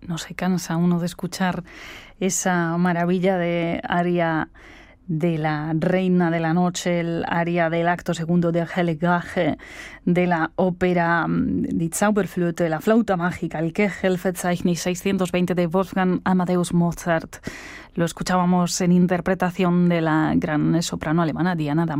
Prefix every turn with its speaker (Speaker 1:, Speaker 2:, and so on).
Speaker 1: no se cansa uno de escuchar esa maravilla de aria de la Reina de la Noche, el aria del acto segundo de Heligage, de la ópera Die Zauberflöte, la flauta mágica, el Kegelverzeichnis 620 de Wolfgang Amadeus Mozart. Lo escuchábamos en interpretación de la gran soprano alemana Diana Damrau.